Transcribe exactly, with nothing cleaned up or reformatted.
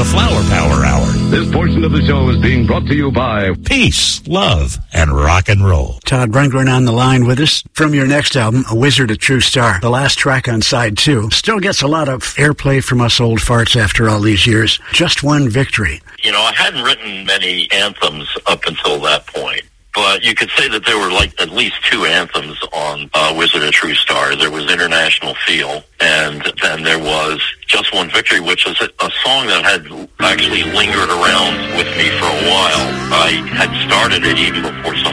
Flower Power Hour. This portion of the show is being brought to you by Peace, love, and rock and roll. Todd Rundgren on the line with us. From your next album, A Wizard, a True Star, the last track on side two still gets a lot of airplay from us old farts after all these years. Just One Victory. You know, I hadn't written many anthems up until that point. But you could say that there were like at least two anthems on uh, Wizard of True Star. There was International Feel, and then there was Just One Victory, which is a, a song that had actually lingered around with me for a while. I had started it even before some